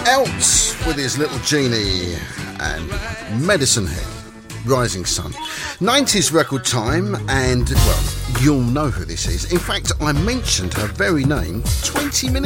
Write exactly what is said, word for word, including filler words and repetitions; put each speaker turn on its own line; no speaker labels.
Else with his little genie and Medicine Head, Rising Sun. nineties record time, and well, you'll know who this is. In fact, I mentioned her very name twenty minutes